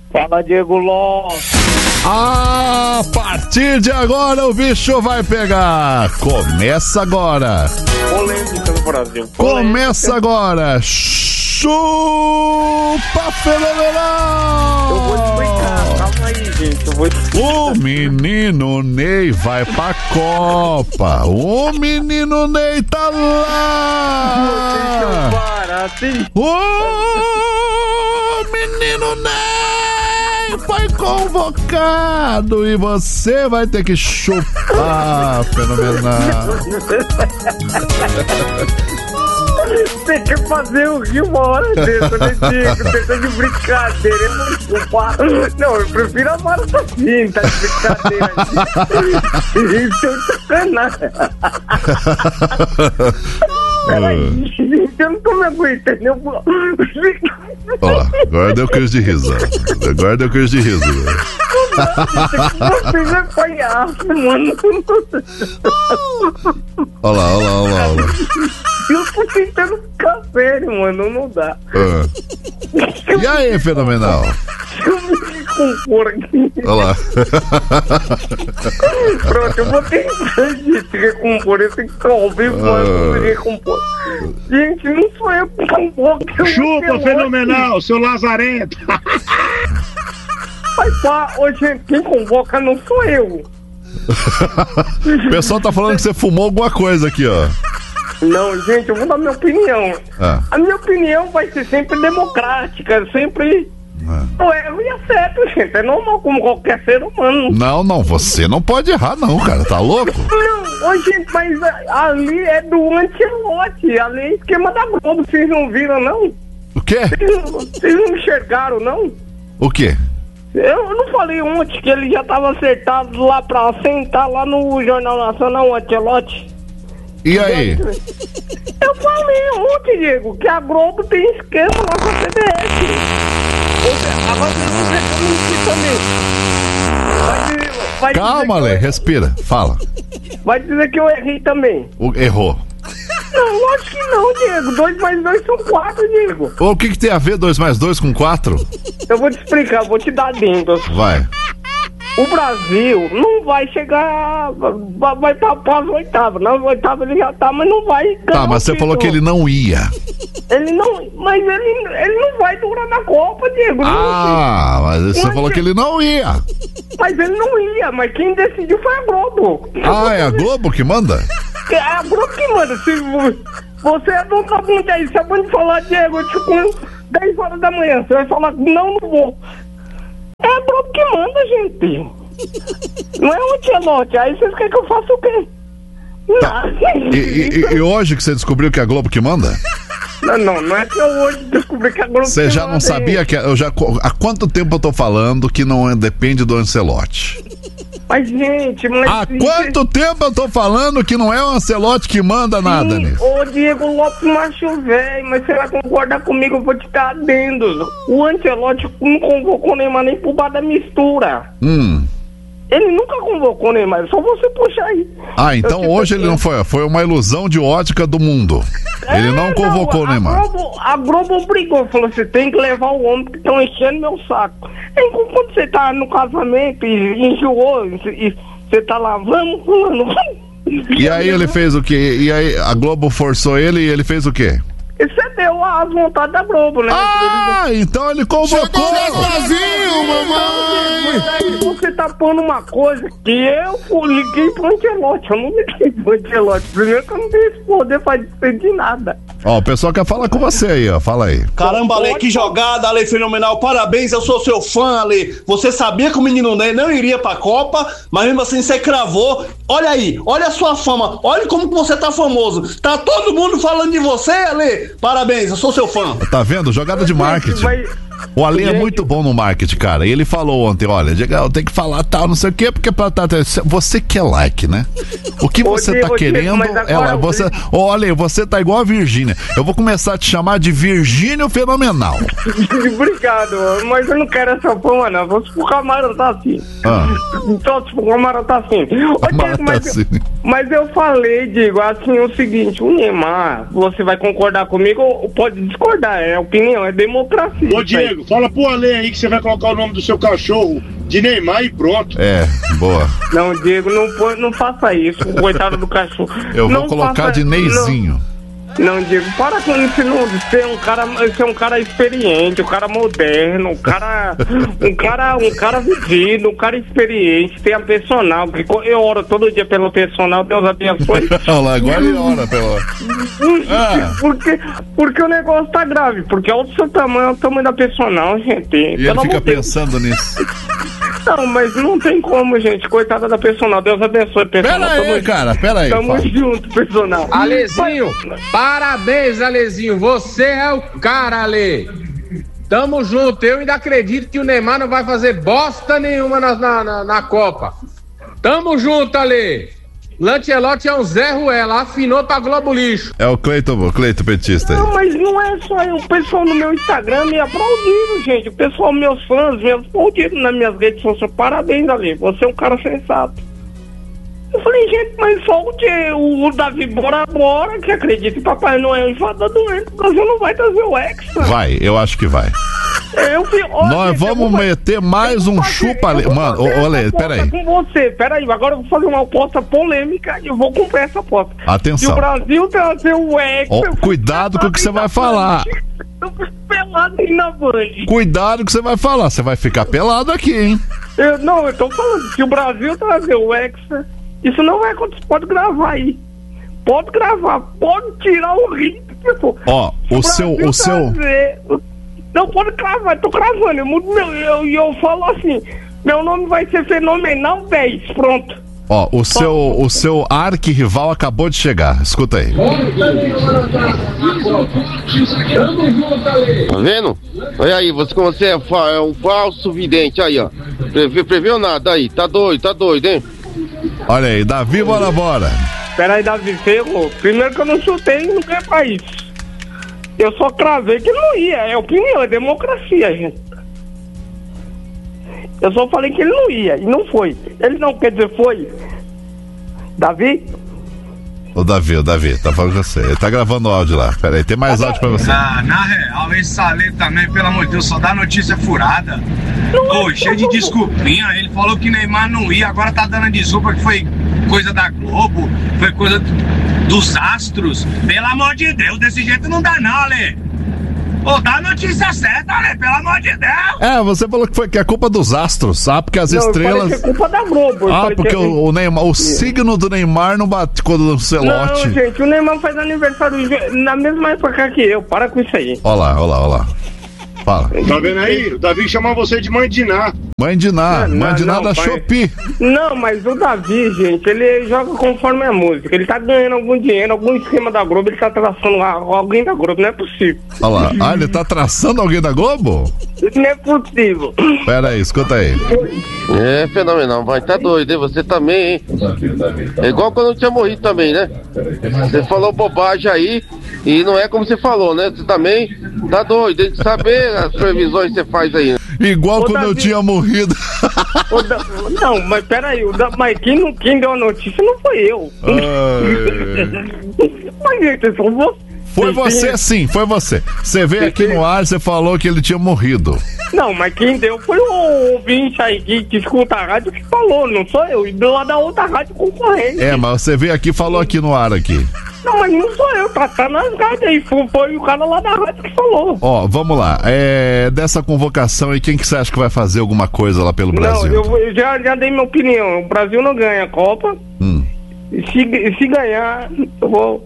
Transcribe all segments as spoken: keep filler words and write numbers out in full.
Fala, Diego Lopes. A partir de agora o bicho vai pegar. Começa agora. Polêmica no Brasil. Polêmica. Começa agora. Chupa Fenomenal. Eu vou explicar, calma aí, gente. Eu vou explicar. O menino Ney vai pra Copa. O menino Ney tá lá. Assim. O menino Ney foi convocado e você vai ter que chupar, Fenomenal. Tem que fazer o rio uma hora dessa, né, Diego? Você tá de brincadeira, eu não chupar. Não, eu prefiro a Mara assim, tá de brincadeira. Isso é sacanagem. Peraí, eu não tô me aguentando. Eu vou... Ó, agora deu crise de riso. Agora deu crise de riso. Você vai apanhar, mano. Olha lá, olha lá, olha lá, olha lá. Eu tô tentando ficar sério, mano. Não dá. Ah. E aí, Fenomenal? Eu me recompor aqui. Olha lá. Pronto, eu vou tentar de se recompor. Eu tenho que ficar ao vivo, mas eu vou me recompor. Gente, não sou eu que convoco. Chupa, Fenomenal, seu lazarento. Mas pá, ô, gente, quem convoca não sou eu. O pessoal tá falando que você fumou alguma coisa aqui, ó. Não, gente, eu vou dar minha opinião. Ah. A minha opinião vai ser sempre democrática, sempre... Ah. Não é, eu ia certo, gente. É normal como qualquer ser humano. Não, não, você não pode errar, não, cara. Tá louco? Não, ô, gente, mas ali é do antelote. Ali é esquema da Globo. Vocês não viram, não? O quê? Vocês não, vocês não enxergaram, não? O quê? Eu não falei ontem que ele já tava acertado lá pra sentar lá no Jornal Nacional, o antelote? E aí? Eu falei ontem, Diego, que a Globo tem esquema lá com a C B S. Agora você não também. Vai dizer, vai Calma, dizer Lê, eu... respira, fala. Vai dizer que eu errei também. O... Errou. Não, lógico que não, Diego. Dois mais dois são quatro, Diego. O que, que tem a ver dois mais dois com quatro? Eu vou te explicar, vou te dar dentro. Vai. O Brasil não vai chegar, vai para as oitavas. Nas oitavas ele já tá, mas não vai ganhar. Tá, mas você falou que ele não ia. Ele não, mas ele, ele não vai durar na Copa, Diego. Ah, mas você mas falou que ele não ia. Mas ele não ia, mas quem decidiu foi a Globo. Ah, é a Globo que manda? É a Globo que manda. Se você é dono da bunda aí, você pode falar, Diego, tipo, dez horas da manhã, você vai falar, não, não vou. É a Globo que manda, gente. Não é um antelote. Aí vocês querem que eu faça o quê? Tá. E, e, e hoje que você descobriu que é a Globo que manda? Não, não, não é que eu hoje descobri que a Globo Você que já manda, não sabia hein? que eu já há quanto tempo eu tô falando que não depende do Ancelotti? Mas, gente, mas... Há quanto tempo eu tô falando que não é o Ancelotti que manda nada, Sim, nisso? ô Diego Lopes macho velho, mas você vai concordar comigo, eu vou te dar adendo. O Ancelotti não convocou o Neymar nem pro bar da mistura. Hum. Ele nunca convocou o Neymar, só você puxar aí. Ah, então Eu, hoje tipo, ele não foi, foi uma ilusão de ótica do mundo. Ele É, não convocou não, o Neymar. A Globo, a Globo obrigou, falou, você tem que levar o homem que estão enchendo meu saco. E quando você tá no casamento e enjoou, e você tá lá, vamos, vamos. E aí ele fez o quê? E aí a Globo forçou ele e ele fez o quê? Excedeu as vontades da Globo, né? Ah, então ele convocou! Brasil, mamãe! Mas aí você tá pondo uma coisa que eu liguei pro Ancelotti, eu não liguei pro Ancelotti. Primeiro que eu não tenho esse poder pra decidir nada. Ó, o pessoal quer falar com você aí, ó, fala aí. Caramba, Ale, que jogada, Ale, fenomenal. Parabéns, eu sou seu fã, Ale. Você sabia que o menino Ney não iria pra Copa, mas mesmo assim você cravou. Olha aí, olha a sua fama, olha como que você tá famoso. Tá todo mundo falando de você, Ale. Parabéns, eu sou seu fã. Tá vendo? Jogada de marketing. Vai... O Ale é muito bom no marketing, cara. E ele falou ontem, olha, Diego, eu tenho que falar tal, não sei o quê, porque pra, tá, você quer like, né? O que você Diego, tá querendo Diego, é lá. eu- Você, olha, você tá igual a Virgínia. Eu vou começar a te chamar de Virgínio Fenomenal. Obrigado, mas eu não quero essa fama, não. Vou se o camarão tá assim. Ah. Então, se o camarão tá assim. Ô, Camarão Diego, tá mas, assim. mas eu falei, digo, assim, o seguinte, o Neymar, você vai concordar comigo ou pode discordar, é opinião, é democracia. Ô, isso aí. Diego, fala pro Ale aí que você vai colocar o nome do seu cachorro de Neymar e pronto. É, boa. Não, Diego, não, põe- não faça isso, coitado do cachorro. Eu vou Não colocar faça- de Neizinho. Não, não, Diego, para com isso, não. Você é um cara, você é um cara experiente, um cara moderno, um cara, um cara, um cara vivido, um cara experiente, tem a personal, porque eu oro todo dia pelo personal, Deus abençoe. Olha lá, agora ele ora pelo. Ah. Porque, porque o negócio tá grave, porque olha o seu tamanho, é o tamanho da personal, gente. E ele Pelo fica amor de Deus. pensando nisso. Não, mas não tem como, gente. Coitada da personal. Deus abençoe, personal. Pera aí, Tamo- cara, pera aí. Tamo fala. junto, personal. Alezinho, parabéns, Alezinho. Você é o cara, Ale. Tamo junto. Eu ainda acredito que o Neymar não vai fazer bosta nenhuma na, na, na, na Copa. Tamo junto, Ale. Lancelotti é um Zé Ruela, afinou pra Globo Lixo. É o Cleiton, o Cleiton Petista aí. Não, mas não é só eu. O pessoal no meu Instagram me aplaudiram, gente. O pessoal, meus fãs, me aplaudiram nas minhas redes sociais. Parabéns, Ale. Você é um cara sensato. Eu falei, gente, mas só o, que, o, o Davi Bora Bora, que acredita em Papai Noel e Fada Doente, o Brasil não vai trazer o Hexa. Vai, eu acho que vai. Eu, fi- ó, Nós gente, eu vamos vou- meter mais eu um vou fazer- chupa Ale. eu vou Mano, fazer ô, ô, Ale, essa aposta pera aí. com você, peraí, agora eu vou fazer uma aposta polêmica e eu vou cumprir essa aposta. Atenção. Se o Brasil trazer o Hexa... Ó, eu vou cuidado ficar com o que você vai na falar. Band. Eu vou pelado aí na Band. Cuidado que você vai falar. Você vai ficar pelado aqui, hein? Eu, não, eu tô falando, se o Brasil trazer o Hexa, isso não vai acontecer, pode gravar aí. Pode gravar, pode tirar o ritmo que for. Ó, Se o seu, Brasil o seu. trazer- Não, pode cravar, tô cravando, eu mudo meu, eu, eu falo assim, meu nome vai ser Fenomenal dez, pronto. Ó, o seu, o seu arqui-rival acabou de chegar. Escuta aí. Tá vendo? Olha aí, você como você é, fa- é um falso vidente aí, ó. Preve, preveu nada aí, tá doido, tá doido, hein? Olha aí, Davi, bora, bora. Pera aí, Davi, ferrou. Primeiro que eu não chutei e não é pra isso. Eu só cravei que não ia, é opinião, é democracia, gente. Eu só falei que ele não ia, e não foi. Ele não, quer dizer, foi. Davi? O Davi, o Davi, tá falando com você. Ele tá gravando o áudio lá. Pera aí, tem mais áudio pra você. Ah, na real, esse Ale também, pelo amor de Deus, só dá notícia furada. Não Ô, é cheio de como- desculpinha. Ele falou que Neymar não ia, agora tá dando a desculpa que foi coisa da Globo, foi coisa dos astros. Pelo amor de Deus, desse jeito não dá não, Ale. Ô, dá a notícia certa, Ale, pelo amor de Deus. É, você falou que foi que é culpa dos astros, ah, porque as Não, eu falei estrelas. que é culpa da Globo. Eu Ah, falei porque que é- o, o Neymar, o signo do Neymar não bate com o do Não, Lancelotti. gente, o Neymar faz aniversário na mesma época que eu. Para com isso aí. Ó lá, ó lá, ó lá. Fala. Tá vendo aí? O Davi chama você de mãe de Ná. Mãe de Ná, Não, mãe de Ná não, da pai. Shopee. Não, mas o Davi, gente, ele joga conforme a música. Ele tá ganhando algum dinheiro, algum esquema da Globo, ele tá traçando a- alguém da Globo. Não é possível. Ó lá. Ah, ele tá traçando alguém da Globo? Não é possível. Pera aí, escuta aí. É fenomenal, vai, tá doido, hein? Você também, hein? É igual quando eu tinha morrido também, né? Você falou bobagem aí e não é como você falou, né? Você também tá doido, tem que saber as previsões que você faz aí, né? Igual Ô, quando eu Davi. tinha morrido. O Da- Não, mas peraí, o Da- mas quem, não, quem deu a notícia não foi eu. Ai. Mas, gente, são vocês. Foi você sim, foi você. Você veio aqui no ar, você falou que ele tinha morrido. Não, mas quem deu foi o ouvinte aí que, que escuta a rádio que falou, não sou eu. E do lado da outra rádio concorrente. É, mas você veio aqui e falou aqui no ar aqui. Não, mas não sou eu, tá, tá nas rádios aí. Foi, foi o cara lá da rádio que falou. Ó, vamos lá. É, dessa convocação aí, quem que você acha que vai fazer alguma coisa lá pelo Não, Brasil? eu, eu já, já dei minha opinião. O Brasil não ganha a Copa. Hum. E se, se ganhar, eu vou.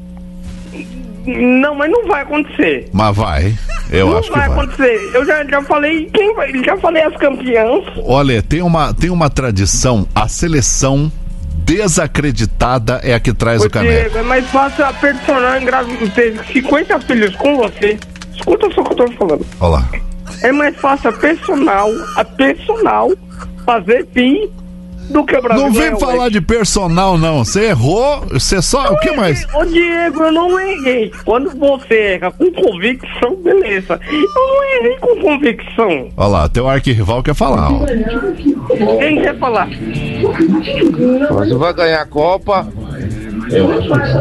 Não, mas não vai acontecer. Mas vai. Eu não acho que vai vai. acontecer. Eu já, já falei quem vai, já falei as campeãs. Olha, tem uma, tem uma tradição, a seleção desacreditada é a que traz Ô, o caneco. Diego, é mais fácil a personal engravidar, ter cinquenta filhos com você. Escuta só o que eu tô falando. Olha lá. É mais fácil a personal, a personal fazer fim do que o Brasil. Não vem ganhar o falar Hexa. de personal, não. Você errou, você só. O que mais? Ô Diego, eu não errei. Quando você erra com convicção, beleza. Eu não errei com convicção. Olha lá, teu arquirrival quer falar, ó. Quem quer falar? Você vai ganhar a Copa.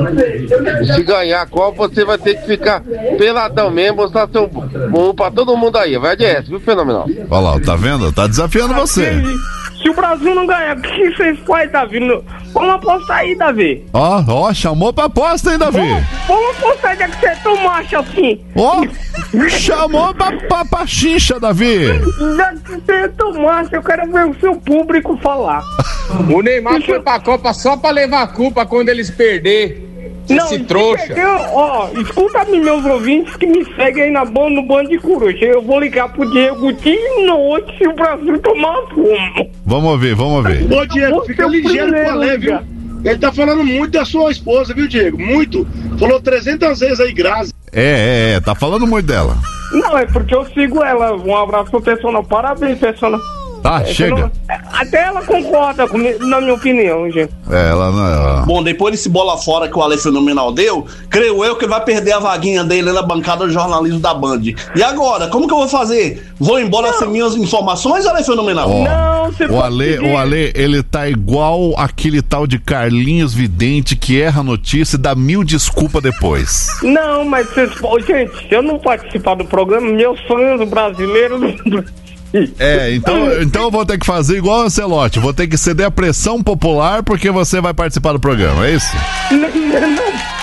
Se ganhar a Copa, você vai ter que ficar peladão mesmo, mostrar seu bumbum pra todo mundo aí. Vai de essa, viu, Fenomenal? Olha lá, tá vendo? Tá desafiando você. Se o Brasil não ganhar, o que vocês fazem, Davi? Vamos apostar aí, Davi. Ó, ó, chamou pra aposta, hein, Davi? Vamos, vamos apostar, já que você é tão macho assim. Ó, chamou pra, pra, pra xixa, Davi. Já que você é tão macho, eu quero ver o seu público falar. O Neymar foi pra Copa só pra levar a culpa quando eles perder. Esse trouxa. Perdeu, ó, escuta-me, meus ouvintes que me seguem aí na banda, no Bando de Coruja. Eu vou ligar pro Diego de noite se o Brasil tomar fumo. Vamos ouvir, vamos ouvir. Ô, Diego, fica ligeiro com a lei, viu? Ele tá falando muito da sua esposa, viu, Diego? Muito. Falou trezentas vezes aí, Grazi. É, é, é, tá falando muito dela. Não, é porque eu sigo ela. Um abraço pro Persona. Parabéns, Persona. Tá, é, chega. Não, até ela concorda comigo, na minha opinião, gente. É, ela não é. Bom, depois desse bola fora que o Ale Fenomenal deu, creio eu que vai perder a vaguinha dele na bancada do jornalismo da Band. E agora, como que eu vou fazer? Vou embora não. sem minhas informações, Ale Fenomenal? Oh, não, você o Ale, o Ale, ele tá igual aquele tal de Carlinhos Vidente que erra a notícia e dá mil desculpas depois. Não, mas vocês, gente, se eu não participar do programa, meus sonhos brasileiros. É, então, então eu vou ter que fazer igual o Ancelotti, vou ter que ceder a pressão popular porque você vai participar do programa, é isso? Não, não.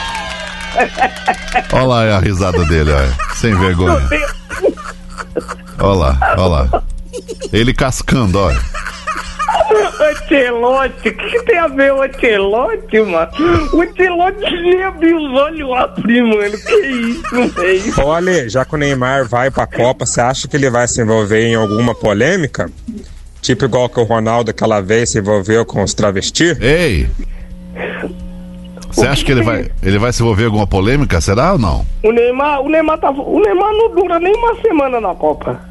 Olha lá a risada dele, olha, sem vergonha. Olha lá, olha lá. Ele cascando, olha. Ancelotti, o que tem a ver o Ancelotti, mano? O Ancelotti nem abriu os olhos lá, primo, mano. Que isso, velho? Olha, já que o Neymar vai pra Copa, você acha que ele vai se envolver em alguma polêmica? Tipo igual que o Ronaldo aquela vez se envolveu com os travestis? Ei! Você acha que ele vai, ele vai se envolver em alguma polêmica, será ou não? O Neymar, o Neymar tá, o Neymar não dura nem uma semana na Copa.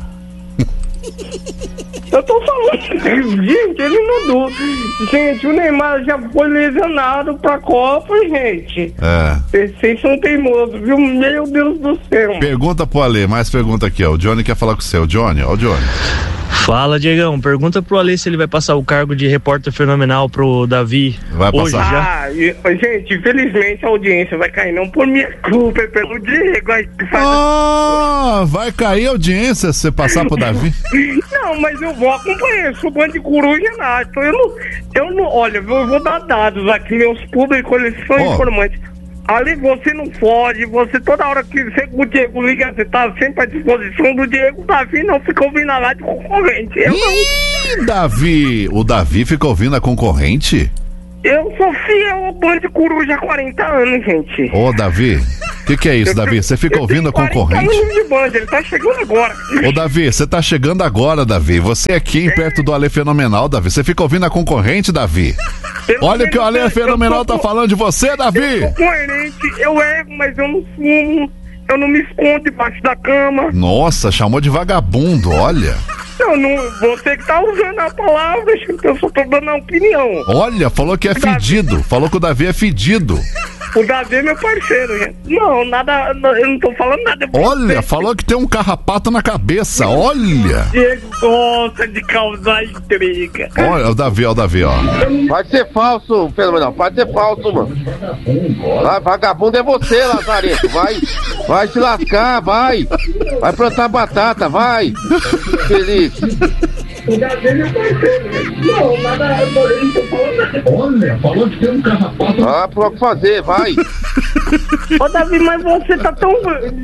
Eu tô falando, gente, ele não dura. Gente, o Neymar já foi lesionado pra Copa, gente. É. Vocês são teimosos, viu? Meu Deus do céu. Pergunta pro Ale, mais pergunta aqui, ó. O Johnny quer falar com você. O Johnny, ó, o Johnny. Fala, Diegão. Pergunta pro Ale se ele vai passar o cargo de repórter fenomenal pro Davi. Vai hoje passar. Já. Ah, e, gente, infelizmente a audiência vai cair, não por minha culpa, é pelo Diego. Aí, faz... Ah, vai cair a audiência se você passar pro Davi? Não, mas eu vou acompanhar. Eu sou Bando de Coruja, não. Então eu não, eu não. Olha, eu vou dar dados aqui, meus públicos, eles são oh. informantes. Ali você não pode, você toda hora que você, o Diego liga, você tá sempre à disposição do Diego. O Davi não fica ouvindo a lá de concorrente. Eu Ih, não. Davi, o Davi fica ouvindo a concorrente? Eu sou fiel ao Bando de Coruja há quarenta anos, gente. Ô, Davi, o que, que é isso, eu Davi? Você fica ouvindo a concorrente? De Band, ele tá chegando agora. Ô, Davi, você tá chegando agora, Davi. Você aqui é. perto do Ale Fenomenal, Davi. Você fica ouvindo a concorrente, Davi? Eu Olha o que o Ale Fenomenal tá falando de você, Davi. Eu sou coerente, eu erro, mas eu não fumo. Eu não me escondo debaixo da cama. Nossa, chamou de vagabundo, olha. Não, não, você que tá usando a palavra, eu só tô dando a opinião. Olha, falou que é fedido. Falou que o Davi é fedido. O Davi é meu parceiro, gente. Não, nada, eu não tô falando nada. Olha, falou que tem um carrapato na cabeça, olha. Diego gosta de causar intriga. Olha, o Davi, ó, o Davi, ó. Vai ser falso, Fenomenal, pode ser falso, mano. Vai, vagabundo é você, Lazareto, vai, vai se lascar, vai. Vai plantar batata, vai. Feliz. O Davi é meu parceiro, não, nada, eu não tô falando nada. Olha, falou que tem um carrapato. Ah, pro que fazer, vai. Ô, Davi, mas você tá tão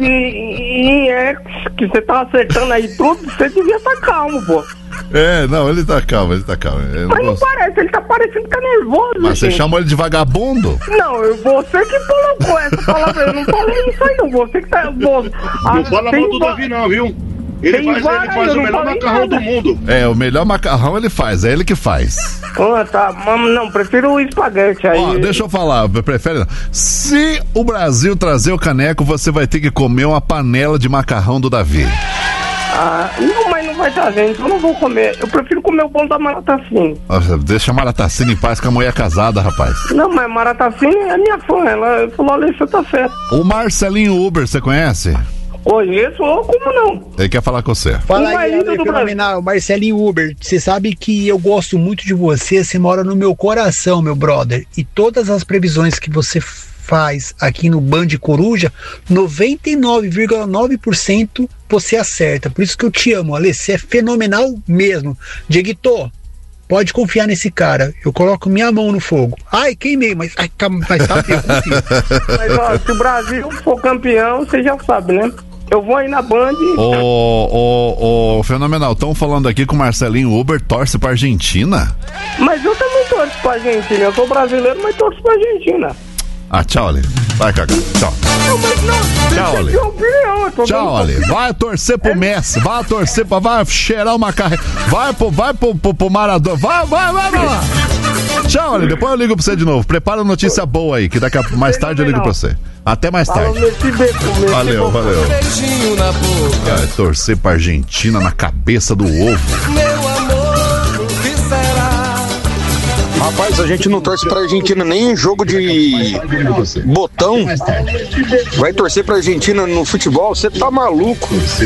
em ex que você tá acertando aí tudo, você devia estar tá calmo, pô. É, não, ele tá calmo, ele tá calmo. Ele mas não, não parece, ele tá parecendo que tá nervoso. Mas gente. Você chamou ele de vagabundo? Não, eu, você que colocou essa palavra, eu não falei isso aí não, você que tá... Você, não fala mal do Davi não, viu? Ele tem faz, várias, ele faz o melhor macarrão nada. do mundo. É, o melhor macarrão ele faz, é ele que faz. Ah, tá, não, prefiro o espaguete aí. Ó, deixa eu falar, prefere não. Se o Brasil trazer o caneco, você vai ter que comer uma panela de macarrão do Davi. Ah, não, mas não vai trazer, então eu não vou comer. Eu prefiro comer o pão da Maratacine. Nossa, deixa a Maratacine em paz, que a mulher é casada, rapaz. Não, mas Maratacine é minha fã, ela falou, olha, você tá certo. O Marcelinho Uber, você conhece? Conheço, ou como não? Ele quer falar com você. Fala aí, Ale Fenomenal, Marcelinho Uber. Você sabe que eu gosto muito de você, você mora no meu coração, meu brother. E todas as previsões que você faz aqui no Band Coruja, noventa e nove vírgula nove por cento você acerta. Por isso que eu te amo, Ale, você é fenomenal mesmo. Dieguito, pode confiar nesse cara. Eu coloco minha mão no fogo. Ai, queimei, mas, ai, tá, mas tá bem, Mas ó, se o Brasil for campeão, você já sabe, né? Eu vou aí na Band. Ô, ô, ô, fenomenal. Estão falando aqui que o Marcelinho Uber torce pra Argentina? Mas eu também torço pra Argentina. Eu sou brasileiro, mas torço pra Argentina. Ah, tchau, Ale. Vai cagar. Tchau. Não, mas não. Tchau, Ale. Opinião, eu tô Tchau, Ale. Vai torcer pro Messi. Vai torcer pra. Vai cheirar uma carreira. Vai pro, vai pro, pro, pro Maradona. Vai, vai, vai, vai lá. Tchau, Ale. Depois eu ligo pra você de novo. Prepara uma notícia boa aí, que daqui a mais tarde eu ligo pra você. Até mais tarde. Valeu, valeu. Beijinho na boca. Vai torcer pra Argentina na cabeça do ovo. Meu amor, o que será? Rapaz, a gente não torce pra Argentina nem em jogo de botão. Vai torcer pra Argentina no futebol? Você tá maluco?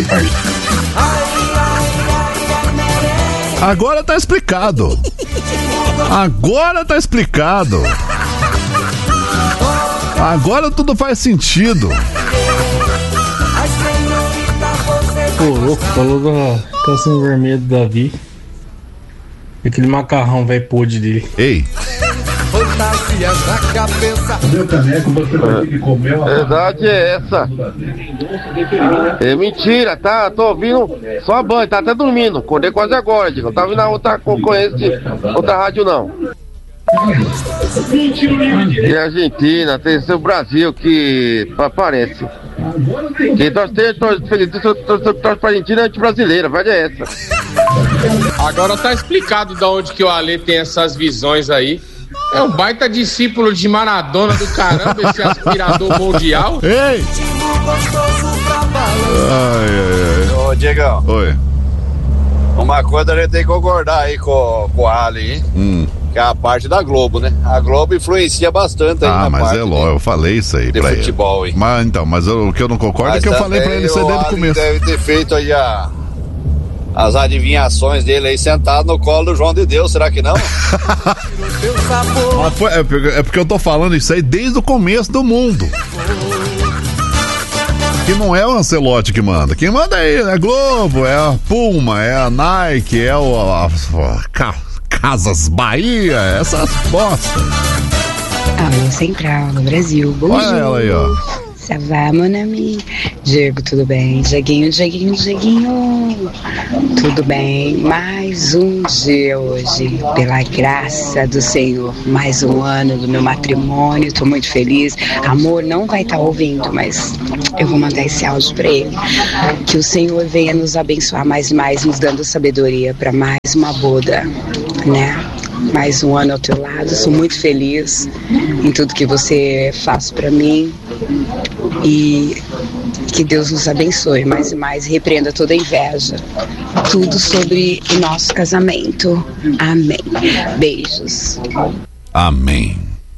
Agora tá explicado. Agora tá explicado. Agora tudo faz sentido. Pô, louco, falou da calcinha vermelha do Davi. Aquele macarrão velho podre dele. Ei. Fantasias na cabeça. A verdade é essa. É mentira, tá? Tô ouvindo só a Band, tá até dormindo. Acordei quase agora, Diego. Não tá ouvindo a outra concorrência, outra rádio, não. E a Argentina, tem o Brasil que aparece. Quem torce pra Argentina é anti-brasileira, vai é essa. Agora tá explicado de onde que o Ale tem essas visões aí. É um baita discípulo de Maradona do caramba, esse aspirador mundial. Ei! Ai, ai, ai. Ô, Diegão. Oi. Uma coisa a gente tem que concordar aí com, com o Ali, hein? Hum. Que é a parte da Globo, né? A Globo influencia bastante aí ah, na mas parte é lógico, eu falei isso aí de pra futebol, ele. hein? Mas então, mas eu, o que eu não concordo mas é que eu falei pra ele isso aí desde o começo. Deve ter feito aí a, as adivinhações dele aí sentado no colo do João de Deus, será que não? Mas foi, é, porque, é porque eu tô falando isso aí desde o começo do mundo. Que não é o Ancelotti que manda. Quem manda é a Globo, é a Puma, é a Nike, é o a, a, a, Casas Bahia, essas bostas. Alô Central, no Brasil. Bom Olha dia. ela aí, ó. Ça va, mon ami? Diego, tudo bem? Dieguinho, Dieguinho, Dieguinho. Tudo bem? Mais um dia hoje, pela graça do Senhor. Mais um ano do meu matrimônio, tô muito feliz. Amor não vai estar tá ouvindo, mas eu vou mandar esse áudio pra ele. Que o Senhor venha nos abençoar mais e mais, nos dando sabedoria para mais uma boda, né? Mais um ano ao teu lado, sou muito feliz em tudo que você faz para mim e que Deus nos abençoe mais e mais, repreenda toda inveja, tudo sobre o nosso casamento. Amém. Beijos. Amém.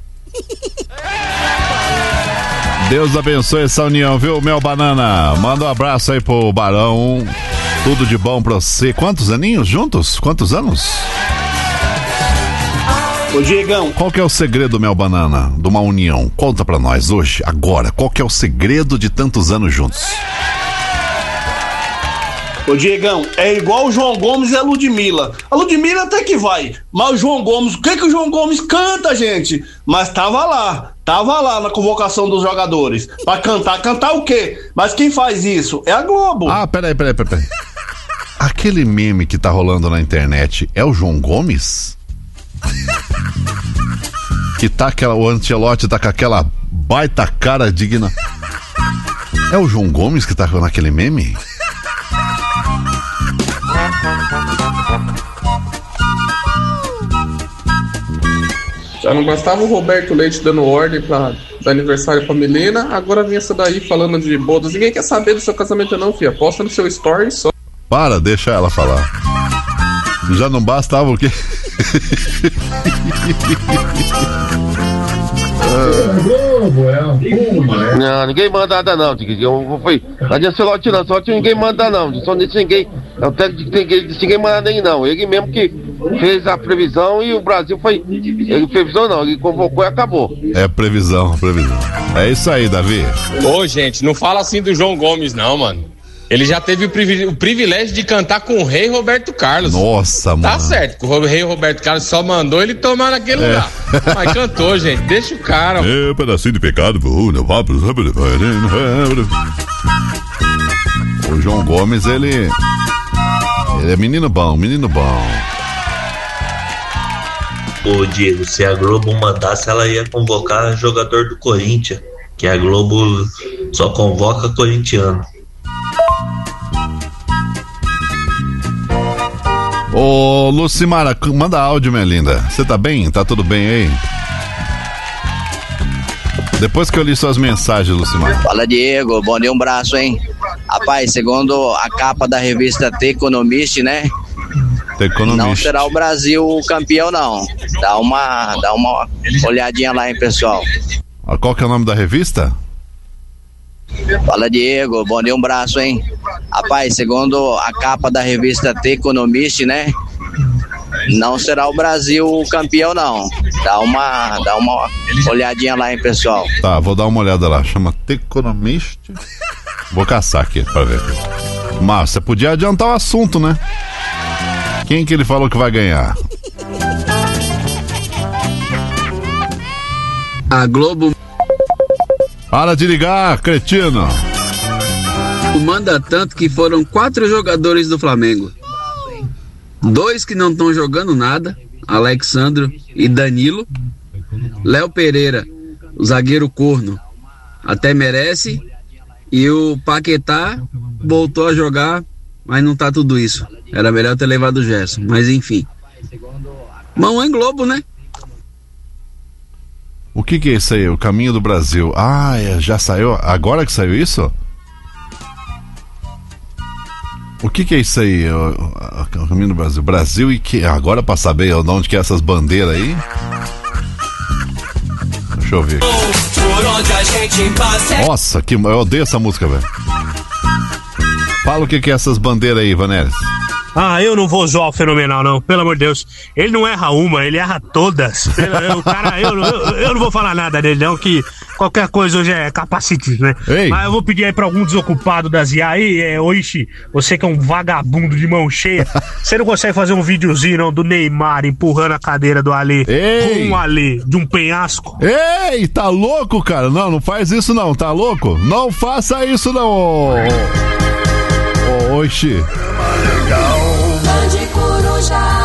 Deus abençoe essa união, viu, Mel Banana? Manda um abraço aí pro Barão, tudo de bom pra você. Quantos aninhos juntos? Quantos anos? Ô Diegão, qual que é o segredo, Mel Banana, de uma união? Conta pra nós hoje, agora, qual que é o segredo de tantos anos juntos? Ô Diegão, é igual o João Gomes e a Ludmilla. A Ludmilla até que vai, mas o João Gomes, o que que o João Gomes canta, gente? Mas tava lá, tava lá na convocação dos jogadores, pra cantar, cantar o quê? Mas quem faz isso? É a Globo. Ah, peraí, peraí, peraí. Aquele meme que tá rolando na internet é o João Gomes? Que tá aquela, o Ancelotti tá com aquela baita cara digna. É o João Gomes que tá naquele meme? Já não bastava o Roberto Leite dando ordem pra dar aniversário pra Milena, agora vem essa daí falando de bodas. Ninguém quer saber do seu casamento não, filha. Posta no seu story só. Para, deixa ela falar. Já não bastava o quê? Não, ninguém manda nada não. Eu fui. Não adianta ser não, só ninguém manda não. Só disse ninguém. Eu até ninguém disse ninguém manda nem não. Ele mesmo que fez a previsão e o Brasil foi. Ele previsão não, ele convocou e acabou. É previsão, previsão. É isso aí, Davi. Ô, gente, não fala assim do João Gomes, não, mano. Ele já teve o privilégio, o privilégio de cantar com o rei Roberto Carlos. Nossa, mano. Tá certo, o rei Roberto Carlos só mandou ele tomar naquele é. lugar. Mas cantou, gente, deixa o cara. É, um pedacinho de pecado. O João Gomes, ele... Ele é menino bom, menino bom. Ô, Diego, se a Globo mandasse, ela ia convocar jogador do Corinthians. Que a Globo só convoca corintiano. Ô, Lucimara, manda áudio, minha linda. Você tá bem? Tá tudo bem aí? Depois que eu li suas mensagens, Lucimara. Fala, Diego. Bom dia, um braço, hein? Rapaz, segundo a capa da revista The Economist, né? The Economist. Não será o Brasil o campeão, não. Dá uma, dá uma olhadinha lá, hein, pessoal. Qual que é o nome da revista? Fala, Diego. Bom dia, um braço, hein? Rapaz, segundo a capa da revista The Economist, né? Não será o Brasil o campeão, não. Dá uma, dá uma olhadinha lá, hein, pessoal. Tá, vou dar uma olhada lá. Chama The Economist. Vou caçar aqui pra ver. Mas você podia adiantar o assunto, né? Quem que ele falou que vai ganhar? A Globo... Para de ligar, cretino. Manda tanto que foram quatro jogadores do Flamengo. Dois que não estão jogando nada, Alexandro e Danilo. Léo Pereira, o zagueiro corno, até merece. E o Paquetá voltou a jogar, mas não tá tudo isso. Era melhor ter levado o Gerson, mas enfim. Mão em Globo, né? O que que é isso aí? O Caminho do Brasil. Ah, é, já saiu? Agora que saiu isso? O que que é isso aí? O, o, o Caminho do Brasil. Brasil e que... Agora pra saber de onde que é essas bandeiras aí? Deixa eu ver aqui. Nossa, que, eu odeio essa música, velho. Fala o que que é essas bandeiras aí, Vanélis. Ah, eu não vou zoar o Fenomenal, não. Pelo amor de Deus. Ele não erra uma, ele erra todas. O cara, eu, eu, eu não vou falar nada dele, não, que qualquer coisa hoje é capacite, né? Ei. Mas eu vou pedir aí pra algum desocupado das I A aí, é, Oishi, você que é um vagabundo de mão cheia, você não consegue fazer um videozinho, não, do Neymar empurrando a cadeira do Alê com um Alê de um penhasco? Ei, tá louco, cara? Não, não faz isso não, tá louco? Não faça isso não, ô, ô, Oishi. Bande Coruja.